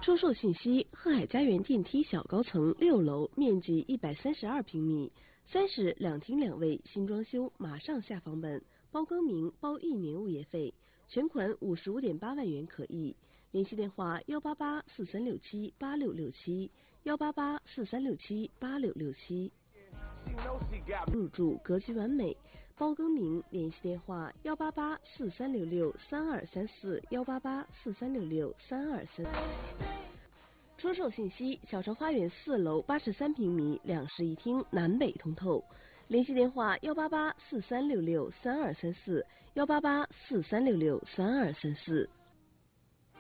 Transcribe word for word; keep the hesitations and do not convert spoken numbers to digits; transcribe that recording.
出售信息：鹤海家园电梯小高层六楼，面积一百三十二平米，三室两厅两卫，新装修，马上下房本，包更名，包一年物业费，全款五十五点八万元可以。联系电话：幺八八四三六七八六六七，幺八八四三六七八六六七。入住格局完美，包更名，联系电话：幺八八四三六六三二三四，幺八八四三六六三二三。出售信息：小城花园四楼，八十三平米，两室一厅，南北通透。联系电话：幺八八四三六六三二三四，幺八八四三六六三二三四。